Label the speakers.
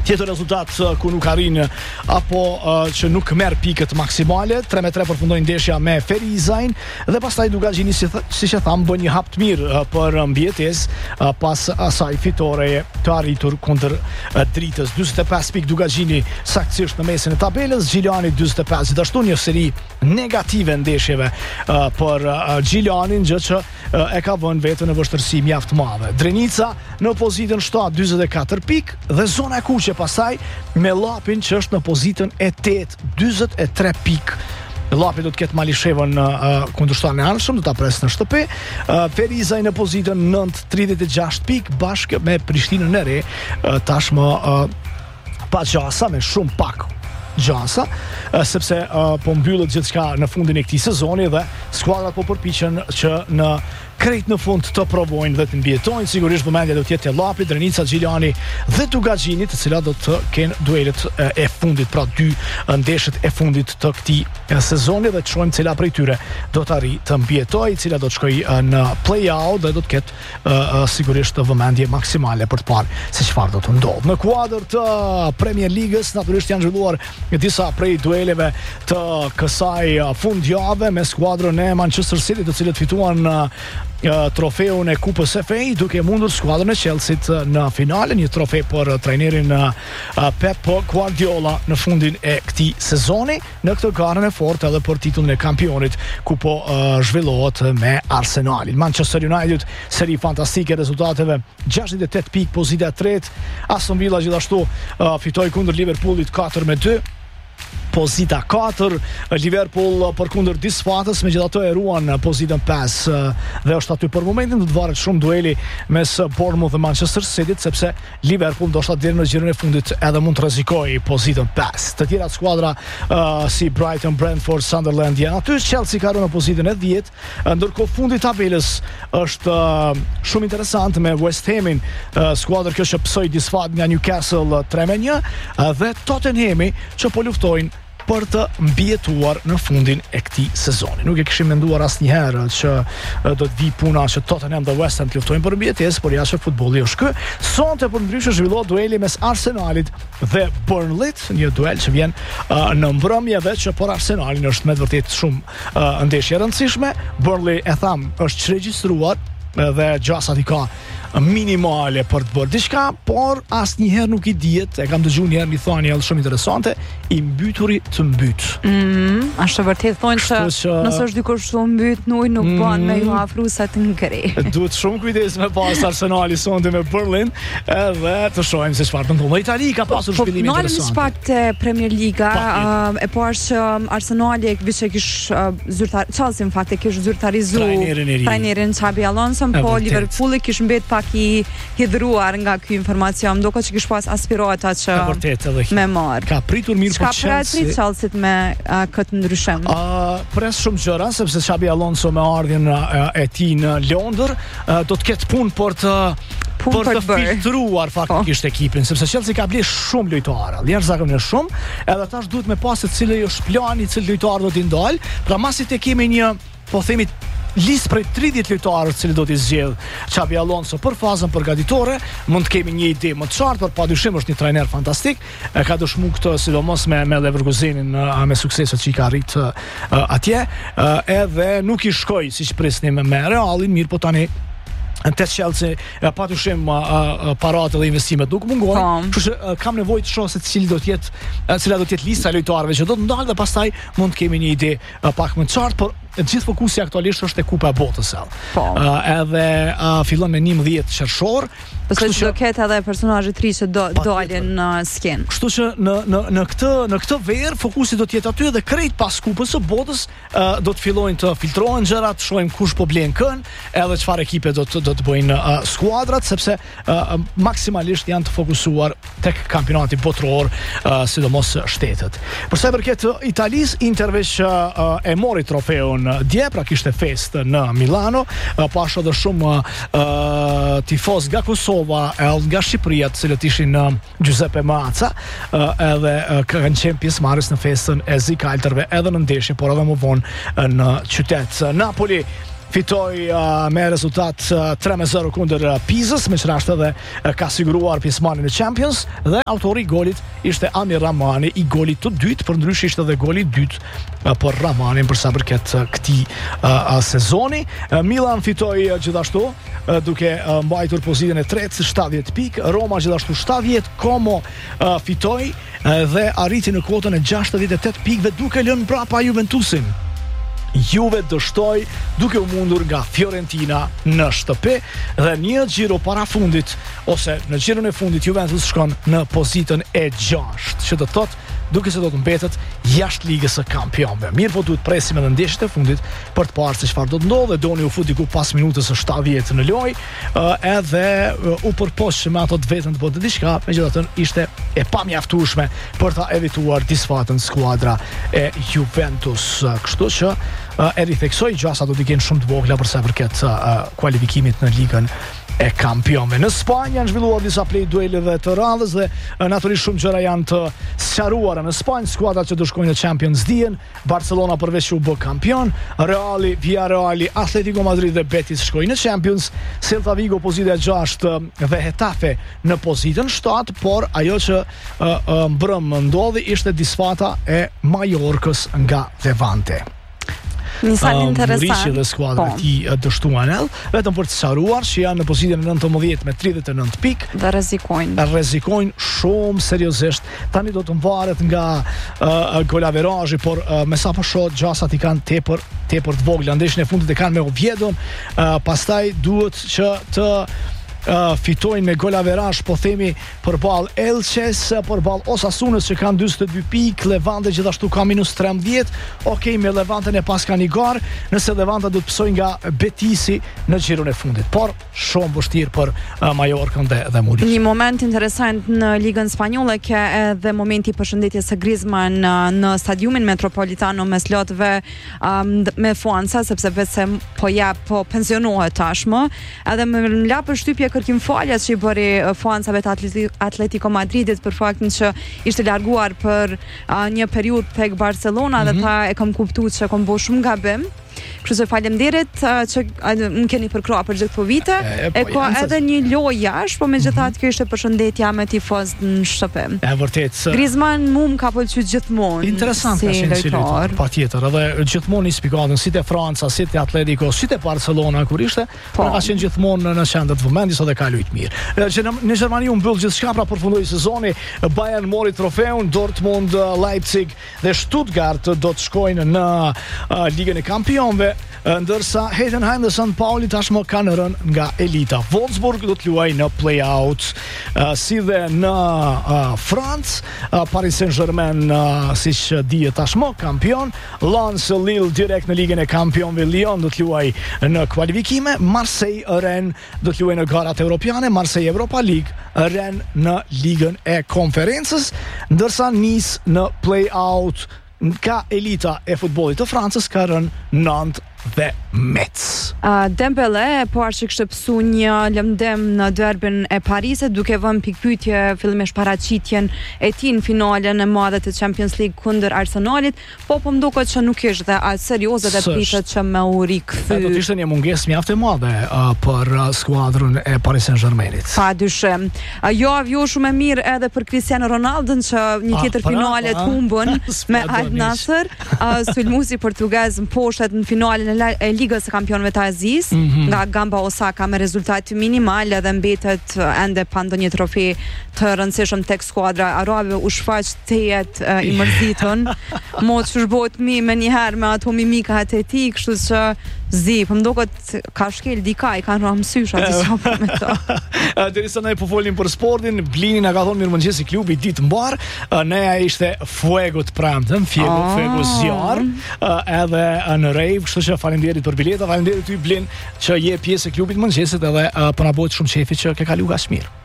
Speaker 1: Tjetër rezultat ku nuk arrin apo që nuk merr pikët maksimale. 3-3 përfundoi ndeshja me Ferizajn dhe pastaj Dugaxhini si që tham bën një hap të mirë për mbijetesë pas asaj fitoreje të arritur kundër Dritës. 45 pikë Dugaxhini saktësisht në mesin e tabelës, Gjiliani 45. Gjithashtu një seri negative ndeshjeve për Gjilianin, gjë që e ka vënë vetën në vështirësi mjaft të madhe. Drenica në pozitën 7, 44 pikë dhe zona e kuqe pasaj me Llapin që është në pozitën e 8, 43 pikë. Llapi do të ketë Malishevën kundërshtarin e anshëm, do ta pres në shtëpi. Ferizaj në pozitën 9, 36 pikë bashkë me Prishtinën e Re, tashmë pa gjasa, me shumë pak gjasa, sepse po mbyllet gjithçka në fundin e këtij sezoni dhe skuadrat po përpiqen që në krejt në fund të provojnë dhe të mbjetojnë. Sigurisht vëmendja do të jetë te Llapi, Drenica, Gjiliani dhe Dugaxhini, të cilat do të kenë duelet e fundit, pra dy ndeshjet e fundit të këtij sezoni dhe të shohim cila prej tyre do të arrijë të mbjetojë, cila do të shkojë në play-out dhe do të ketë sigurisht vëmendje maksimale për të parë se çfarë do të ndodhë. Në kuadër të Premier Ligës natyrisht janë zhvilluar disa prej dueleve të kësaj fundjavë me skuadrën e Manchester City, të cilët fituan trofeun e Kupës FA, duke mundur skuadrën e Chelsea në finale, një trofej për trajnerin Pep Guardiola në fundin e këtij sezoni, në këtë garën e fortë edhe për titullin e kampionit ku po zhvillohet me Arsenalin. Manchester United, seri fantastike rezultateve, 68 pikë, pozita e tretë. Aston Villa gjithashtu fitoi kundër Liverpoolit 4-2. Pozita 4, Liverpool përkundër disfatës, megjithatë e ruan pozitën 5 dhe është aty për momentin. Do të varet shumë dueli mes Bournemouth dhe Manchester City, sepse Liverpool ndoshta deri në girën e fundit edhe mund të rrezikojë pozitën 5. Të tjerat skuadra si Brighton, Brentford, Sunderland janë aty. Chelsea ka rënë në pozitën e 10, ndërkohë fundi i tabelës është shumë interesant me West Hamin, skuadër kjo që psoi disfat nga Newcastle 3-1 dhe Tottenhami që po luftojnë për të mbjetuar në fundin e këtij sezoni. Nuk e kishim menduar asnjëherë që do të vi puna që Tottenham dhe West Ham të luftojnë për mbjetesë, por jashtë futbolli është ky. Sonte përndryshe zhvillohet dueli mes Arsenalit dhe Burnley, një duel që vjen në mbrëmje dhe që por Arsenalin është me të vërtetë shumë ndeshje e rëndësishme. Burnley e tham është regjistruar dhe gjasat i ka minimale për të bërë diçka, por asnjëherë nuk i dihet, e kam dëgjuar një herë mi thani edhe shumë interesante, i mbyturi të mbyt.
Speaker 2: Është vërtet thonë që nëse është dikush shumë mbyt në ujë nuk bën me ju afru sa të ngri.
Speaker 1: Duhet shumë kujdes me pas Arsenali sonte me Berlin, edhe të shohim se çfarë ndodh. Në Itali ka pasur zhvillime interesante.
Speaker 2: Nalim pak te Premier Liga, e parë që Arsenali vishë kish zyrtar, Chelsea në fakt e kish zyrtarizuar trajnerin Xabi Alonso, po Liverpooli kish mbet pak i hidhruar nga ky informacion, duket që kish pas aspirata që me marr.
Speaker 1: Ka pritur mirë për Chelsea.
Speaker 2: Ka Chelsea me këtë ndryshim.
Speaker 1: Pres shumë gjëra, sepse Xabi Alonso me ardhjen e tij në Londër do të ketë punë për të filtruar faktikisht ekipin, sepse Chelsea ka bler shumë lojtarë, jashtëzakonisht shumë, edhe tash duhet me pas se cili është plani, cili lojtar do t'i ndal. Pra masi të kemi një, po themi, listë prej 30 lojtarë që do t'i zgjedh Xabi Alonso për fazën përgatitore, mund të kemi një ide më të qartë, por padyshim është një trajner fantastik, ka dëshmuar këtë sidomos me Leverkusenin me sukseset që i ka arrit atje, edhe nuk i shkoi siç prisnim me Realin, mirë po tani te Chelsea patyshim paratë dhe investimet nuk mungojnë, kështu që kam nevojë të shoh se cila do të jetë lista e lojtarëve që do të ndalë dhe pastaj mund të kemi një ide pak më të qartë, por gjithë fokusi aktualisht është te Kupa e Botës. Edhe fillon me 11 qershor.
Speaker 2: Pse do ketë edhe personazhe të ri që do dalin në skenë.
Speaker 1: Kështu që në këtë verë fokusi do të jetë aty dhe krejt pas Kupës së Botës do të fillojnë të filtrohen gjërat, shohim kush po blen kën, edhe çfarë ekipe do të bëjnë skuadrat, sepse maksimalisht janë të fokusuar tek kampionati botror, sidomos shtetet. Për sa i përket Italisë, Interve që e mori trofeun dje, pra kishte festë në Milano, pash edhe shumë tifoz nga Kosova, nga Shqipëria, të cilët ishin Giuseppe Meazza, edhe kanë qenë pjesëmarrës në festën e zikaltërve edhe në ndeshje, por edhe më vonë në qytet. Napoli fitoi me rezultat 3-0 kundër Pizës, me qëra është edhe ka siguruar pjesëmarrjen e Champions, dhe autori i golit ishte Amir Ramani, i golit të dytë, për ndryshe ishte edhe goli i dytë për Ramanin për sa përket këtij sezoni. Milan fitoi gjithashtu duke mbajtur pozitën e tretë, 70 pikë. Roma gjithashtu 70, Como fitoi dhe arriti në kuotën e 68 pikëve duke lënë mbrapa Juventusin. Juve dështoi duke u mundur nga Fiorentina në shtëpi dhe një xhiro parafundit ose në xhiron e fundit Juventus shkon në pozitën e 6, që do të thotë duke se do të mbetet jashtë ligës së kampionëve. Mirë po duhet presim edhe ndeshjet e fundit për të parë se çfarë do të ndodhë. Doni u fut diku pas minutës së 70 në lojë, edhe u përpoq me ato të vetën të bëte diçka, megjithatë ishte e pamjaftueshme për ta evituar disfatën skuadra e Juventus. Kështu që e ritheksoj gjasa do të kenë shumë të vogla për sa përket kualifikimit në ligën e kampionëve. Në Spanjë janë zhvilluar disa play dueleve të radhës dhe natyrisht shumë gjëra janë të sqaruara në Spanjë. Skuadrat që do shkojnë në Champions dihen, Barcelona përveç që u bë kampion, Reali, Villarreali, Atletico Madrid dhe Betis shkojnë në Champions, Celta Vigo pozita 6 dhe Getafe në pozitën 7, por ajo që mbrëm ndodhi ishte disfata e Mallorcës nga Levante.
Speaker 2: Nisani interesant.
Speaker 1: Muriqi dhe skuadra e tij dështuan vetëm për të sqaruar që janë në pozitën e 19 me 39 pikë
Speaker 2: dhe rrezikojnë shumë seriozisht. Tani do të mvaret nga golaverazhi, por me sa po shoh gjasat i kanë tepër të vogla. Ndeshjen e fundit e kanë me Oviedon, pastaj duhet që të fitojnë me golaverazh, po themi, përballë Elches, përballë Osasunës që kanë 42 pikë, Levante gjithashtu ka -13. Okej, me Levanten e pas ka një garë, nëse Levante do të pësoj nga Betisi në xhiron e fundit, por shumë vështirë për Mallorcën dhe Muriqi. Një moment interesant në Ligën Spanjolle ka edhe momenti i përshëndetjes së Griezmann në stadiumin Metropolitano mes lotëve me Fuanca, sepse vetë po pensionohet tashmë, edhe më la përshtypje kërkim faljes që i bëri Fuancave të Atletico Madridit për faktin që ishte larguar për një periudhë tek Barcelona dhe ta e kam kuptuar se kam bërë shumë gabim. Kështu që faleminderit që më keni përkrahur për gjithë këto vite. E ka edhe një lojë jashtë, por megjithatë kjo ishte përshëndetja me tifozët në shtëpi.
Speaker 1: Vërtet.
Speaker 2: Griezmann më ka pëlqyer gjithmonë.
Speaker 1: Interesant ka qenë si lojtar. Patjetër, edhe gjithmonë i spikatën si te Franca, si te Atletico, si te Barcelona kur ishte, ka qenë gjithmonë në qendër të vëmendjes dhe ka luajtur mirë. Në Gjermani u mbyll gjithçka, pra përfundoi sezoni, Bayern mori trofeun, Dortmund, Leipzig dhe Stuttgart do të shkojnë në Ligën e Kampionëve, ndërsa Heidenheim dhe St. Pauli tashmë kanë rënë nga elita. Wolfsburg do të luajë në play-out, si dhe në Francë, Paris Saint-Germain siç dihet tashmë kampion, Lens Lille direkt në Ligën e Kampionëve, Lyon do të luajë në kualifikime, Marseille Rennes do të luajë në garat europiane, Marseille Europa League, Rennes në Ligën e Konferencës, ndërsa Nice në play-out ka elita e futbollit të Francës ka rënë Nantes dhe Metz.
Speaker 2: Dembele po arshi kishte pësu një lëmdem në derbin e Parisit, duke vënë pikpyetje fillimisht paraqitjen e tij në finalen e madhe të Champions League kundër Arsenalit, po më duket që nuk ishte dhe aq serioze dhe pritet që me u rikthy.
Speaker 1: Do të ishte një mungesë mjaft e madhe për skuadrën e Paris Saint-Germainit.
Speaker 2: Padyshim. Jo avjo shumë e mirë edhe për Cristiano Ronaldo që një tjetër finale të humbën me Al Nassr, sulmuesi portugez mposhtet në finalen e Ligës së Kampionëve të Azisë nga Gamba Osaka me rezultat minimal dhe mbetet ende pa ndonjë trofe të rëndësishëm tek skuadra arabe. U shfaq tejet i mërzitën, mos shërbohet me njëherë me ato mimikat e tij, kështu që më duket ka shkel dikaj, kanë rëmsysh aty sa me to.
Speaker 1: Derisa ne po folim për sportin, Blini na ka thonë mirëmëngjes i klubi ditë mbar, neja ishte fuego të premtën, fuego zjarr, edhe në rave, kështu që faleminderit për bileta, faleminderit ty Blin që je pjesë e klubit mëngjesit edhe po na bëhet shumë qefi që ke kaluar kaq mirë.